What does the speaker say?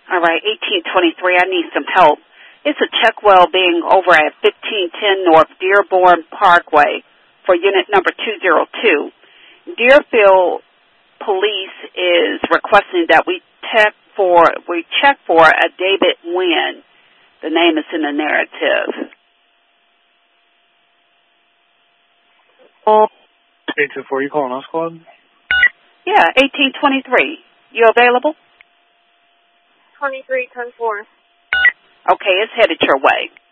All right, 1823, I need some help. It's a check well being over at 1510 North Dearborn Parkway for unit number 202. Deerfield Police is requesting that we check for a David Wynn. The name is in the narrative. 824, you calling us, squad? Yeah, 1823. You available? 23, 10-4. Okay, it's headed your way.